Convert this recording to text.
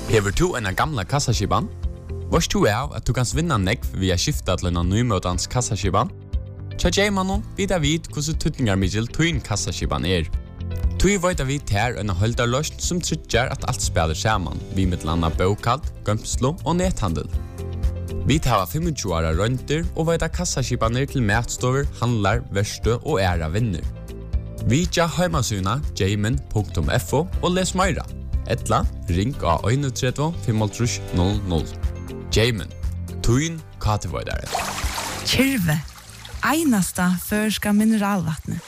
Hever du en gamla kassaskipan? Vars du av at du kan vinna nekv via skifta til en nymøtans kassaskipan? Tja Jaymanon vidar vid hvordan tutningar middel tuin kassaskipan Tui veit vi ter en holdarløst som tryggjar at alt spiller saman, vi mittlanda bokald, gømslo og nethandel. Vi tar 25 åra rønter og veit kassaskipaner til matstover, handlar, verste og æra vinner. Vi tja heimasuna jayman.fo og les meira. Etla, ring av 31 500 00. Jayman, tuin katevoidare. Kyrve, einasta førska mineralvattnet.